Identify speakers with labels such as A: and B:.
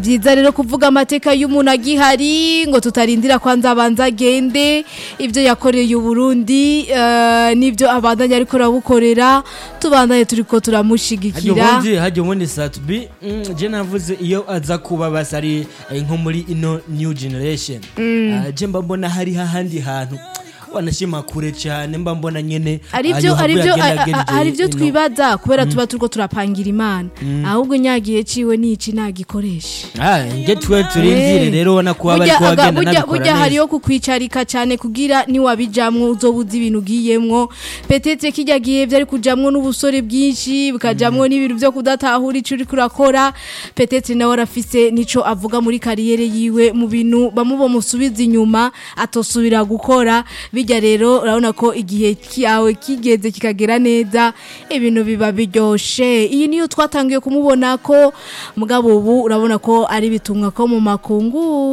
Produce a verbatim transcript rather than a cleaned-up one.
A: Byiza rero kuvuga amateka y'umuntu agihari ngo tutarindira kwanza abanza agende ivyo yakoreye u Burundi uh, nivyo abandanya ariko rabukorera tubandanye turiko turamushigikira
B: haje haje ubundi Satubi mm, je navuze iyo aza kuba basari eh, nko muri ino new generation mm. uh, je mbona hari hahandi hantu wanashima kure cyane mba mbona nyene
A: arivyo arivyo arivyo twibaza kubera tuba turiko turapangira imana ahubwo nyagiye ciwe nici nagikoresha
B: ah nge twe turindire rero wana kuba bari ko bagenda nabikora
A: burya hariyo kukwicarika cyane kugira ni wabijamwe uzobuza ibintu giyemwo petete kijya gihe byari kujamwo n'ubusore bwinshi bukajamwo n'ibintu byo kudatahura ico uri kurakora petete nawe arafise nico avuga muri kariyere yiwe mu bintu bamubo musubiza inyuma atosubira gukora bijya rero urabona ko igihe cyawe kigeze kikagera neza ibintu biba biryoshe iyi niyo twatangiye kumubona ko mugabo ubu urabona ko ari bitumwa ko mu makungu